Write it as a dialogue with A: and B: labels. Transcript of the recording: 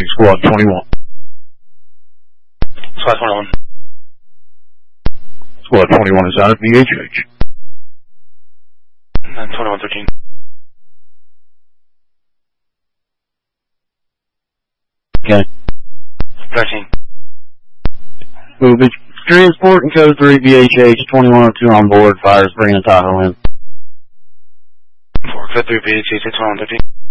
A: Squad 21.
B: Squad 21.
A: Squad 21 is out at VHH.
B: 2113.
A: Okay.
B: 13.
A: Move it. Transport and code 3 VHH 2102 on board. Fires bringing a Tahoe in.
B: 4 code 3 VHH 2113.